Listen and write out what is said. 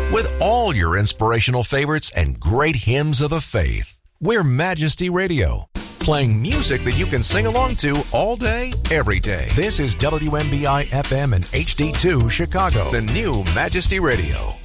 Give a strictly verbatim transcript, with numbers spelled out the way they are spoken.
with all your inspirational favorites and great hymns of the faith. We're Majesty Radio, playing music that you can sing along to all day, every day. This is W M B I F M and H D two Chicago, the new Majesty Radio.